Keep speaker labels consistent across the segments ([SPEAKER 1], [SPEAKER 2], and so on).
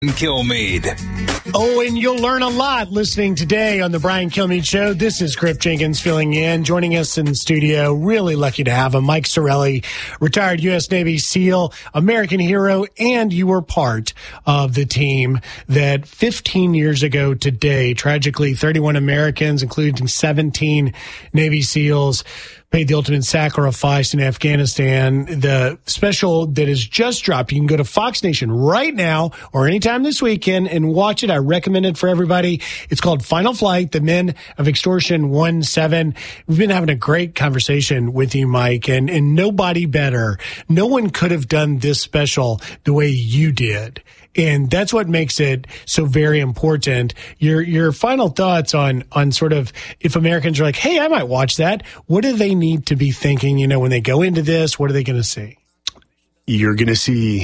[SPEAKER 1] Kilmeade.
[SPEAKER 2] Oh, and you'll learn a lot listening today on the Brian Kilmeade Show. This is Griff Jenkins filling in. Joining us in the studio, really lucky to have him, Mike Sarraille, retired U.S. Navy SEAL, American hero, and you were part of the team that 15 years ago today, tragically 31 Americans, including 17 Navy SEALs, paid the ultimate sacrifice in Afghanistan. The special that has just dropped, you can go to Fox Nation right now or anytime this weekend and watch it. I recommend it for everybody. It's called Final Flight, The Men of Extortion 1-7. We've been having a great conversation with you, Mike, and nobody better. No one could have done this special the way you did. And that's what makes it so very important. Your final thoughts on sort of if Americans are like, hey, I might watch that. What do they need to be thinking, when they go into this? What are they going to see?
[SPEAKER 3] You're going to see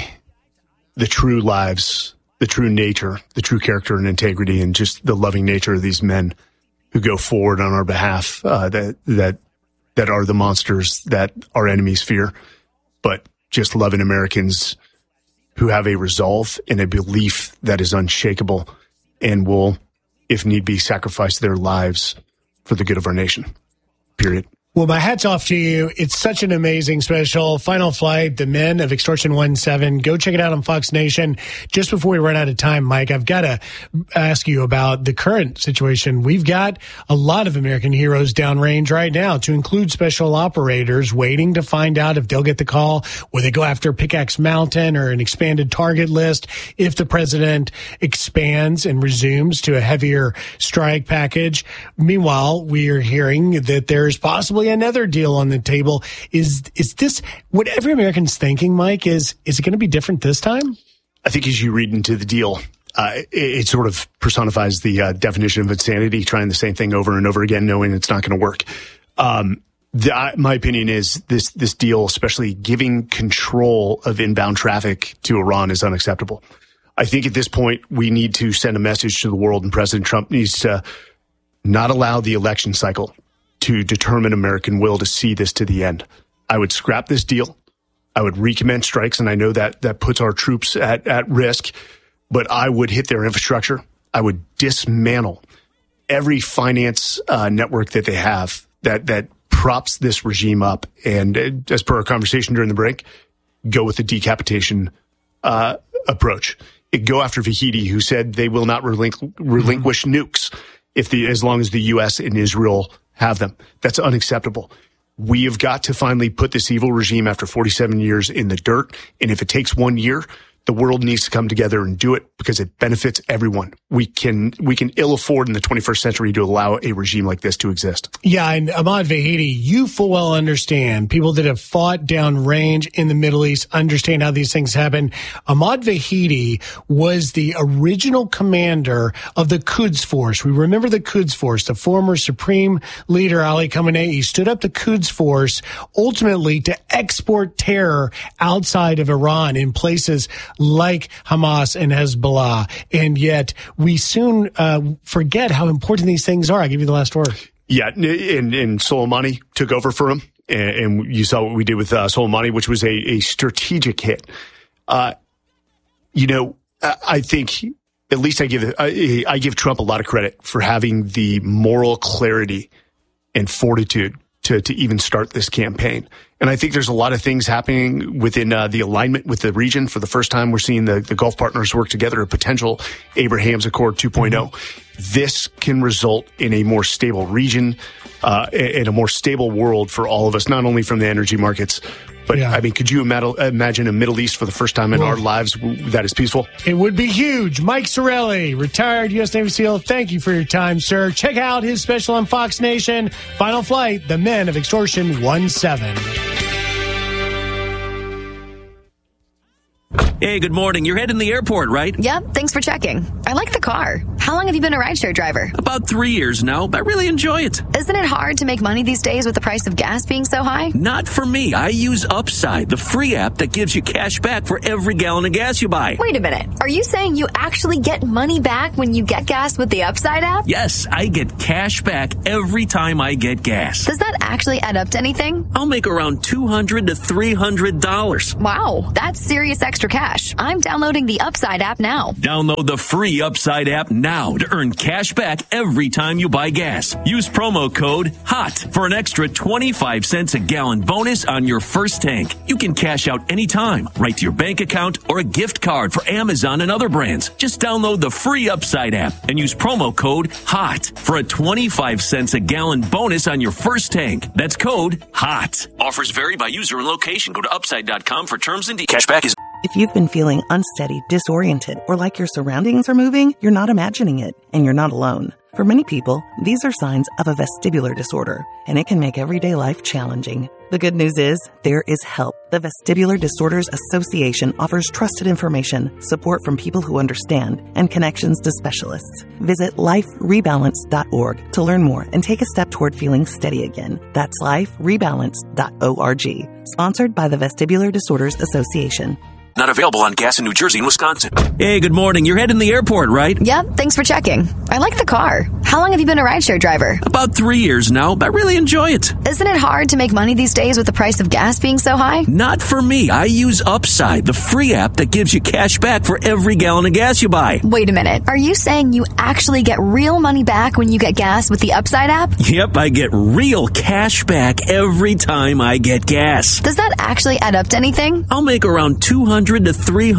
[SPEAKER 3] the true lives, the true nature, the true character and integrity, and just the loving nature of these men who go forward on our behalf, that are the monsters that our enemies fear, but just loving Americans who have a resolve and a belief that is unshakable and will, if need be, sacrifice their lives for the good of our nation. Period.
[SPEAKER 2] Well, my hat's off to you. It's such an amazing special. Final Flight, The Men of Extortion 1-7. Go check it out on Fox Nation. Just before we run out of time, Mike, I've got to ask you about the current situation. We've got a lot of American heroes downrange right now, to include special operators waiting to find out if they'll get the call. Will they go after Pickaxe Mountain or an expanded target list if the president expands and resumes to a heavier strike package? Meanwhile, we are hearing that there's possibly another deal on the table. Is this what every American's thinking, Mike? Is it going to be different this time?
[SPEAKER 3] I think as you read into the deal, it sort of personifies the definition of insanity, trying the same thing over and over again, knowing it's not going to work. My opinion is this deal, especially giving control of inbound traffic to Iran, is unacceptable. I think at this point, we need to send a message to the world, and President Trump needs to not allow the election cycle to determine American will to see this to the end. I would scrap this deal. I would recommence strikes, and I know that puts our troops at risk, but I would hit their infrastructure. I would dismantle every finance network that they have that props this regime up. And as per our conversation during the break, go with the decapitation approach. Go after Vahidi, who said they will not relinquish nukes as long as the U.S. and Israel have them. That's unacceptable. We have got to finally put this evil regime after 47 years in the dirt. And if it takes 1 year, the world needs to come together and do it because it benefits everyone. We can ill afford in the 21st century to allow a regime like this to exist.
[SPEAKER 2] Yeah, and Ahmad Vahidi, you full well understand. People that have fought down range in the Middle East understand how these things happen. Ahmad Vahidi was the original commander of the Quds Force. We remember the Quds Force. The former Supreme Leader Ali Khamenei stood up the Quds Force ultimately to export terror outside of Iran in places like Hamas and Hezbollah. And yet we soon forget how important these things are. I'll give you the last word.
[SPEAKER 3] Yeah, and Soleimani took over for him. And you saw what we did with Soleimani, which was a strategic hit. I think at least I give Trump a lot of credit for having the moral clarity and fortitude to even start this campaign. And I think there's a lot of things happening within the alignment with the region. For the first time, we're seeing the Gulf partners work together, a potential Abraham's Accord 2.0. This can result in a more stable region and a more stable world for all of us, not only from the energy markets, but yeah. I mean, could you imagine a Middle East for the first time in our lives that is peaceful? It
[SPEAKER 2] would be huge. Mike Sarraille, retired U.S. Navy SEAL. Thank you for your time, sir. Check out his special on Fox Nation, Final Flight, The Men of Extortion 1-7.
[SPEAKER 4] Hey, good morning. You're heading to the airport, right?
[SPEAKER 5] Yep, thanks for checking. I like the car.
[SPEAKER 1] How long have you been a rideshare driver?
[SPEAKER 4] About 3 years now, but I really enjoy it.
[SPEAKER 1] Isn't it hard to make money these days with the price of gas being so high?
[SPEAKER 4] Not for me. I use Upside, the free app that gives you cash back for every gallon of gas you buy.
[SPEAKER 1] Wait a minute. Are you saying you actually get money back when you get gas with the Upside app?
[SPEAKER 4] Yes, I get cash back every time I get gas.
[SPEAKER 1] Does that actually add up to anything?
[SPEAKER 4] I'll make around $200 to $300.
[SPEAKER 1] Wow, that's serious extra cash. I'm downloading the Upside app now.
[SPEAKER 4] Download the free Upside app now to earn cash back every time you buy gas. Use promo code HOT for an extra 25 cents a gallon bonus on your first tank. You can cash out anytime, right to your bank account or a gift card for Amazon and other brands. Just download the free Upside app and use promo code HOT for a 25 cents a gallon bonus on your first tank. That's code HOT. Offers vary by user and location. Go to upside.com for terms and details. Cashback is...
[SPEAKER 5] If you've been feeling unsteady, disoriented, or like your surroundings are moving, you're not imagining it, and you're not alone. For many people, these are signs of a vestibular disorder, and it can make everyday life challenging. The good news is, there is help. The Vestibular Disorders Association offers trusted information, support from people who understand, and connections to specialists. Visit liferebalance.org to learn more and take a step toward feeling steady again. That's liferebalance.org. Sponsored by the Vestibular Disorders Association.
[SPEAKER 4] Not available on gas in New Jersey and Wisconsin. Hey, good morning. You're heading to the airport, right?
[SPEAKER 1] Yep, thanks for checking. I like the car. How long have you been a rideshare driver?
[SPEAKER 4] About 3 years now, but I really enjoy it.
[SPEAKER 1] Isn't it hard to make money these days with the price of gas being so high?
[SPEAKER 4] Not for me. I use Upside, the free app that gives you cash back for every gallon of gas you buy.
[SPEAKER 1] Wait a minute. Are you saying you actually get real money back when you get gas with the Upside app?
[SPEAKER 4] Yep, I get real cash back every time I get gas.
[SPEAKER 1] Does that actually add up to anything?
[SPEAKER 4] I'll make around $200 to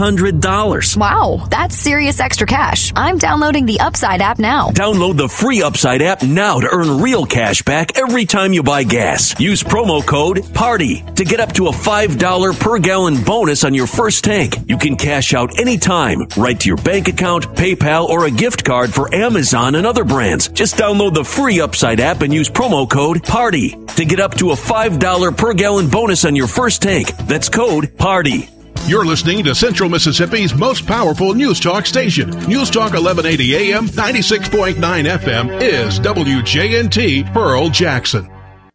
[SPEAKER 4] $300.
[SPEAKER 1] Wow, that's serious extra cash. I'm downloading the Upside app now.
[SPEAKER 4] Download the free Upside app now to earn real cash back every time you buy gas. Use promo code PARTY to get up to a $5 per gallon bonus on your first tank. You can cash out anytime, right to your bank account, PayPal, or a gift card for Amazon and other brands. Just download the free Upside app and use promo code PARTY to get up to a $5 per gallon bonus on your first tank. That's code PARTY.
[SPEAKER 6] You're listening to Central Mississippi's most powerful news talk station. News Talk 1180 AM, 96.9 FM is WJNT Pearl Jackson.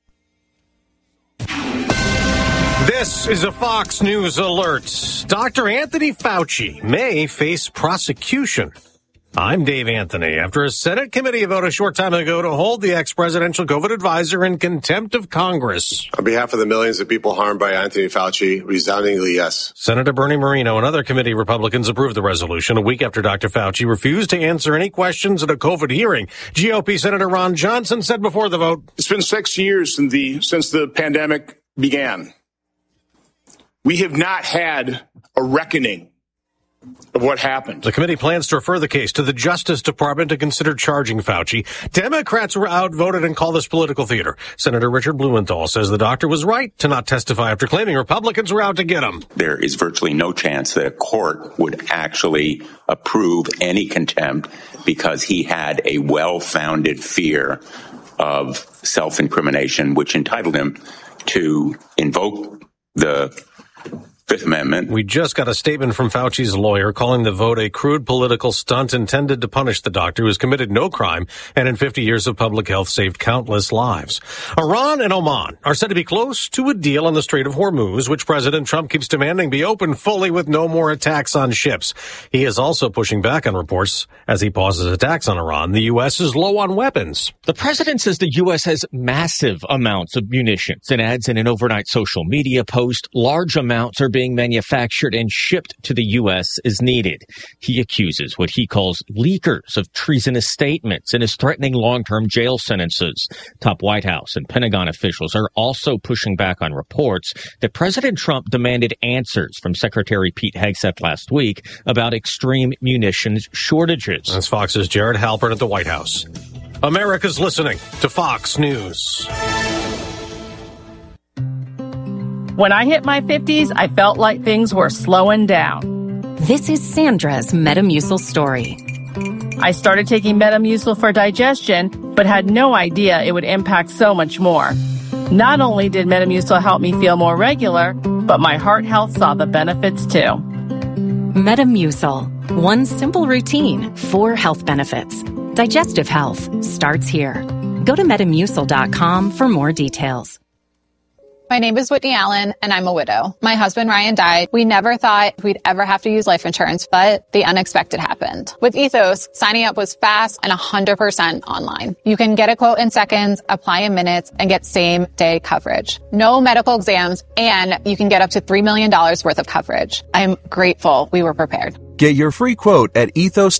[SPEAKER 7] This is a Fox News alert. Dr. Anthony Fauci may face prosecution. I'm Dave Anthony. After a Senate committee vote a short time ago to hold the ex-presidential COVID advisor in contempt of Congress.
[SPEAKER 8] On behalf of the millions of people harmed by Anthony Fauci, resoundingly yes.
[SPEAKER 7] Senator Bernie Moreno and other committee Republicans approved the resolution a week after Dr. Fauci refused to answer any questions at a COVID hearing. GOP Senator Ron Johnson said before the vote,
[SPEAKER 9] "It's been 6 years since the pandemic began. We have not had a reckoning of what happened."
[SPEAKER 7] The committee plans to refer the case to the Justice Department to consider charging Fauci. Democrats were outvoted and called this political theater. Senator Richard Blumenthal says the doctor was right to not testify after claiming Republicans were out to get him.
[SPEAKER 10] There is virtually no chance that a court would actually approve any contempt because he had a well-founded fear of self-incrimination, which entitled him to invoke the Fifth Amendment.
[SPEAKER 7] We just got a statement from Fauci's lawyer calling the vote a crude political stunt intended to punish the doctor who has committed no crime and in 50 years of public health saved countless lives. Iran and Oman are said to be close to a deal on the Strait of Hormuz, which President Trump keeps demanding be open fully with no more attacks on ships. He is also pushing back on reports as he pauses attacks on Iran. The U.S. is low on weapons.
[SPEAKER 11] The president says the U.S. has massive amounts of munitions and adds in an overnight social media post, large amounts are being manufactured and shipped to the U.S. as needed. He accuses what he calls leakers of treasonous statements and is threatening long-term jail sentences. Top White House and Pentagon officials are also pushing back on reports that President Trump demanded answers from Secretary Pete Hegseth last week about extreme munitions shortages.
[SPEAKER 7] That's Fox's Jared Halpern at the White House. America's listening to Fox News.
[SPEAKER 12] When I hit my 50s, I felt like things were slowing down.
[SPEAKER 13] This is Sandra's Metamucil story.
[SPEAKER 12] I started taking Metamucil for digestion, but had no idea it would impact so much more. Not only did Metamucil help me feel more regular, but my heart health saw the benefits too.
[SPEAKER 13] Metamucil, One simple routine, 4 health benefits. Digestive health starts here. Go to Metamucil.com for more details.
[SPEAKER 14] My name is Whitney Allen, and I'm a widow. My husband, Ryan, died. We never thought we'd ever have to use life insurance, but the unexpected happened. With Ethos, signing up was fast and 100% online. You can get a quote in seconds, apply in minutes, and get same-day coverage. No medical exams, and you can get up to $3 million worth of coverage. I'm grateful we were prepared.
[SPEAKER 15] Get your free quote at ethos.com/Ryan